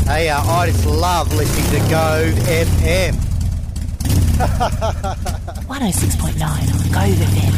Hey, I just love listening to Gove FM. 106.9 on Gove FM.